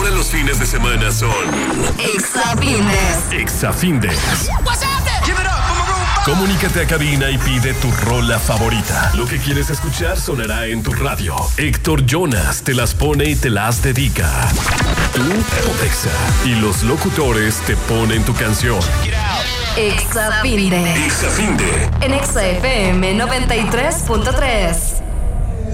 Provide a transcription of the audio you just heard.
Ahora los fines de semana son Exafindes. Exafindes. Comunícate a cabina y pide tu rola favorita. Lo que quieres escuchar sonará en tu radio. Héctor Jonas te las pone y te las dedica. Tú, Exa. Y los locutores te ponen tu canción. Exafinde. Exafinde. En Exa FM 93.3.